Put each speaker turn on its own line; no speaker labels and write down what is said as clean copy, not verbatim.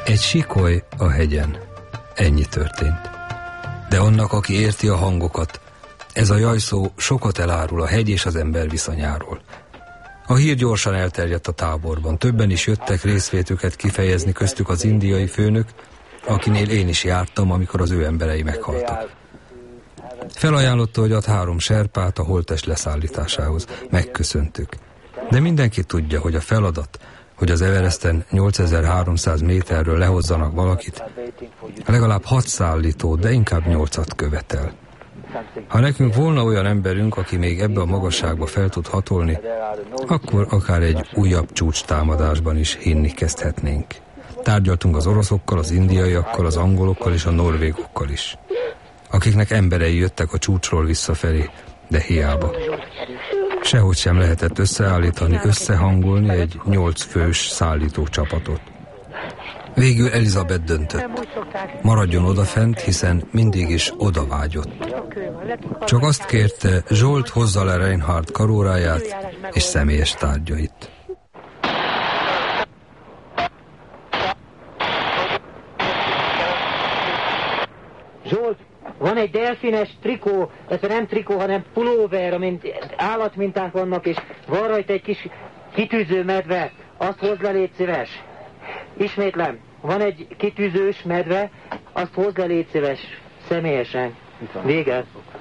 Egy sikoly a hegyen. Ennyi történt. De annak, aki érti a hangokat, ez a jajszó sokat elárul a hegy és az ember viszonyáról. A hír gyorsan elterjedt a táborban. Többen is jöttek részvétüket kifejezni, köztük az indiai főnök, akinél én is jártam, amikor az ő emberei meghaltak. Felajánlotta, hogy ad 3 serpát a holttest leszállításához. Megköszöntük. De mindenki tudja, hogy a feladat, hogy az Everesten 8300 méterről lehozzanak valakit, legalább 6 szállító, de inkább 8-at követel. Ha nekünk volna olyan emberünk, aki még ebbe a magasságba fel tud hatolni, akkor akár egy újabb csúcstámadásban is hinni kezdhetnénk. Tárgyaltunk az oroszokkal, az indiaiakkal, az angolokkal és a norvégokkal is, akiknek emberei jöttek a csúcsról visszafelé, de hiába. Sehogy sem lehetett összeállítani, összehangolni egy 8 fős szállító csapatot. Végül Elizabeth döntött. Maradjon odafent, hiszen mindig is oda vágyott. Csak azt kérte, Zsolt hozza le Reinhardt karóráját és személyes tárgyait.
Zsolt, van egy delfines trikó, ez nem trikó, hanem pulóver, amin állatminták vannak, és van rajta egy kis kitűző medve. Azt hozd le, légy szíves. Ismétlem, van egy kitűzős medve, azt hozd le, légy szíves. Személyesen. Vége.